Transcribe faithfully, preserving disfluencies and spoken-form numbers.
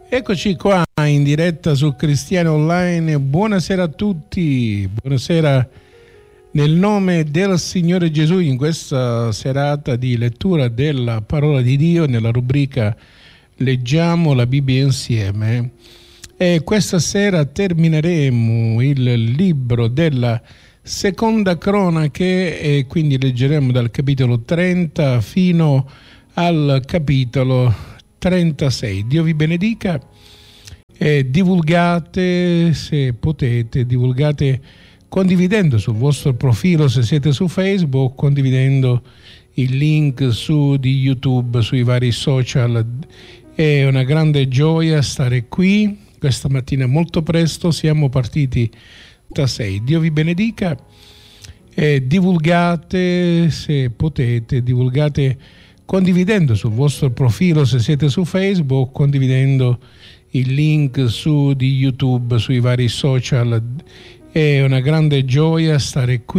Eccoci qua in diretta su Cristiani Online. Buonasera a tutti, buonasera nel nome del Signore Gesù in questa serata di lettura della parola di Dio nella rubrica Leggiamo la Bibbia insieme. E questa sera termineremo il libro della Seconda Cronache e quindi leggeremo dal capitolo trenta fino al capitolo trentasei. Dio vi benedica e divulgate, se potete, divulgate condividendo sul vostro profilo se siete su Facebook, condividendo il link su di YouTube, sui vari social. È una grande gioia stare qui questa mattina molto presto, siamo partiti da sei. Dio vi benedica e divulgate, se potete, divulgate condividendo sul vostro profilo se siete su Facebook, condividendo il link su di YouTube, sui vari social. È una grande gioia stare qui